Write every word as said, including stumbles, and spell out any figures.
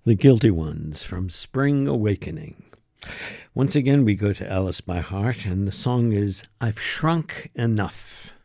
The Guilty Ones from Spring Awakening. Once again, we go to Alice by Heart, and the song is I've Shrunk Enough.